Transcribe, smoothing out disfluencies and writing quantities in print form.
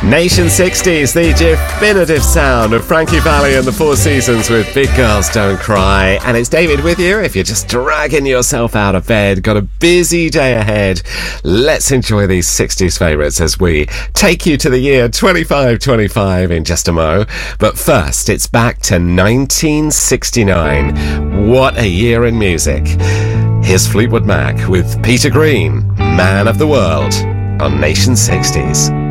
Nation 60s, the definitive sound of Frankie Valli and the Four Seasons with Big Girls Don't Cry. And it's David with you if you're just dragging yourself out of bed, got a busy day ahead. Let's enjoy these 60s favourites as we take you to the year 2525 in just a mo. But first, it's back to 1969. What a year in music. Here's Fleetwood Mac with Peter Green, Man of the World, on Nation 60s.